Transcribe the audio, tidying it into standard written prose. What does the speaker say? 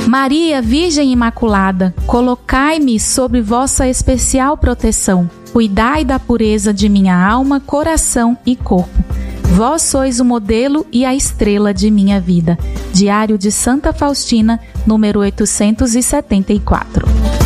Maria, Virgem Imaculada, colocai-me sob vossa especial proteção. Cuidai da pureza de minha alma, coração e corpo. Vós sois o modelo e a estrela de minha vida. Diário de Santa Faustina, número 874.